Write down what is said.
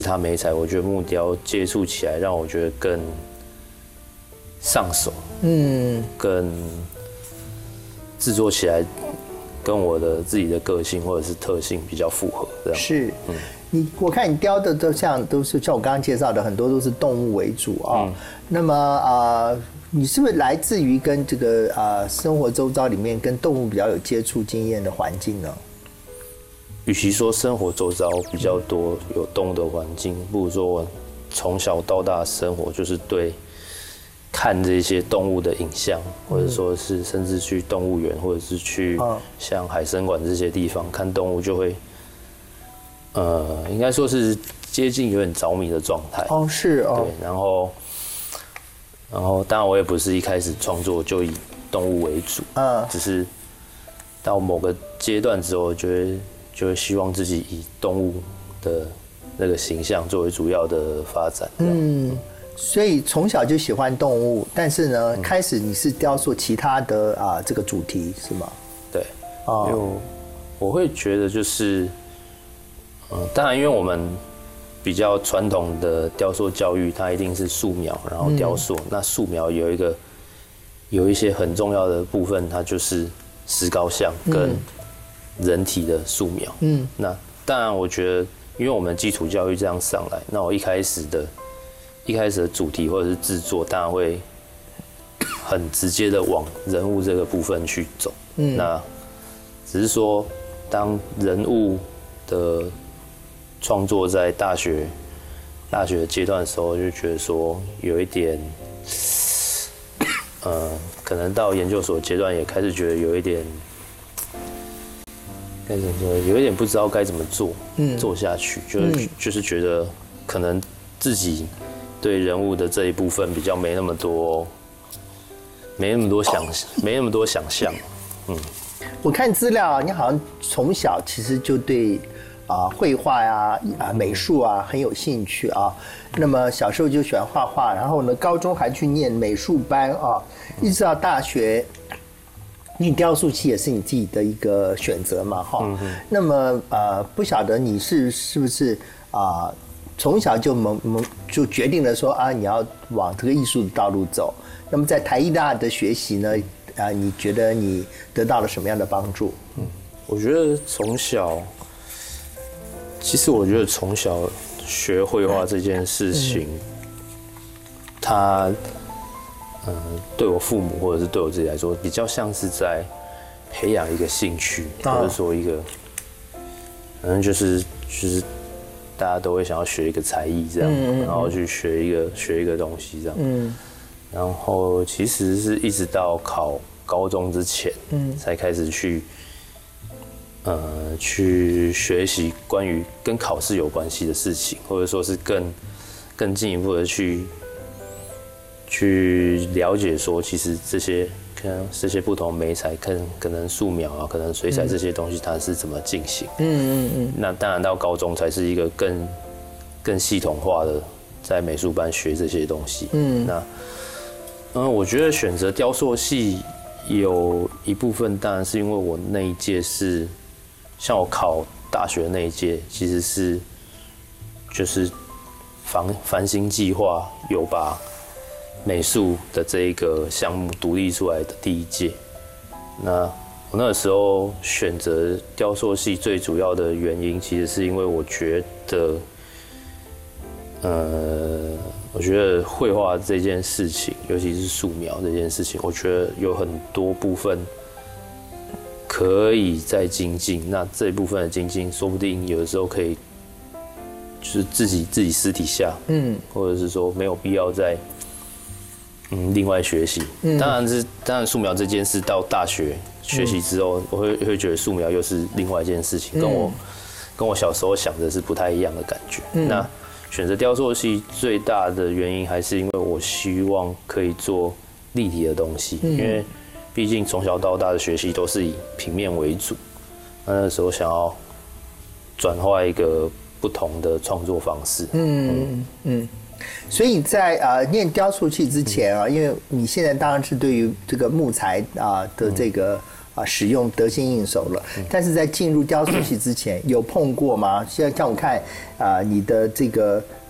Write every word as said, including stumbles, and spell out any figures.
它媒材，我觉得木雕接触起来让我觉得更上手，嗯，更制作起来跟我的自己的个性或者是特性比较符合，这样是。嗯，你我看你雕的都像都是像我刚刚介绍的，很多都是动物为主啊、哦嗯。那么啊、呃，你是不是来自于跟这个啊、呃、生活周遭里面跟动物比较有接触经验的环境呢？ 与其说生活周遭比较多有动物的环境，不如说我从小到大生活就是对看这些动物的影像，或者说是甚至去动物园，或者是去像海生馆这些地方看动物，就会呃，应该说是接近有点着迷的状态。 哦，是哦。 对，然后然后当然我也不是一开始创作就以动物为主，嗯，只是到某个阶段之后，就会就会希望自己以动物的那个形象作为主要的发展。嗯， 所以从小就喜欢动物，但是呢，嗯、开始你是雕塑其他的啊这个主题是吗？ 对，哦，因为我我会觉得就是，嗯，当然因为我们比较传统的雕塑教育，它一定是素描，然后雕塑。嗯、那素描有一个有一些很重要的部分，它就是石膏像跟、嗯。人体的素描，嗯，那当然，我觉得，因为我们基础教育这样上来，那我一开始的，一开始的主题或者是制作，当然会很直接的往人物这个部分去走，嗯，那只是说，当人物的创作在大学大学阶段的时候，就觉得说有一点，呃，可能到研究所阶段也开始觉得有一点。该怎么说？有一点不知道该怎么做，嗯，做下去，就是、嗯、就是觉得可能自己对人物的这一部分比较没那么多，没那么多想，没那么多想象，嗯。 我看资料，你好像从小其实就对啊绘画呀、啊美术啊很有兴趣啊。那么小时候就喜欢画画，然后呢，高中还去念美术班啊，一直到大学。你雕塑系也是你自己的一个选择嘛，哈、嗯。那么呃，不晓得你是是不是啊、呃，从小就萌萌就决定了说啊，你要往这个艺术的道路走。那么在台艺大的学习呢，啊、呃，你觉得你得到了什么样的帮助？ 嗯，我觉得从小，其实我觉得从小学绘画这件事情，嗯、它。嗯，对我父母或者是对我自己来说，比较像是在培养一个兴趣，哦、或者说一个，可能就是就是大家都会想要学一个才艺这样，嗯嗯嗯然后去学一个学一个东西这样。嗯。然后其实是一直到考高中之前，嗯，才开始去，呃，去学习关于跟考试有关系的事情，或者说是更更进一步的去。去了解说，其实这些可能这些不同媒材，可能可能素描啊，可能水彩这些东西，它是怎么进行？嗯嗯嗯。那当然到高中才是一个更更系统化的，在美术班学这些东西。嗯。那嗯，我觉得选择雕塑系有一部分当然是因为我那一届是，像我考大学那一届，其实是就是繁繁星计划有把。美术的这一个项目独立出来的第一届，那我那个时候选择雕塑系最主要的原因，其实是因为我觉得，呃，我觉得绘画这件事情，尤其是素描这件事情，我觉得有很多部分可以再精进。那这一部分的精进，说不定有的时候可以，就是自己自己私底下，嗯，或者是说没有必要再。嗯，另外学习，嗯、当然是当然素描这件事到大学学习之后，嗯、我会会觉得素描又是另外一件事情，嗯、跟我跟我小时候想的是不太一样的感觉。嗯、那选择雕塑系最大的原因还是因为我希望可以做立体的东西，嗯、因为毕竟从小到大的学习都是以平面为主，那那时候想要转化一个不同的创作方式。嗯嗯。 嗯所以在呃念雕塑系之前啊，因为你现在当然是对于这个木材啊的这个啊啊使用得心应手了。但是在进入雕塑系之前，有碰过吗？像像我看啊、呃，你的这个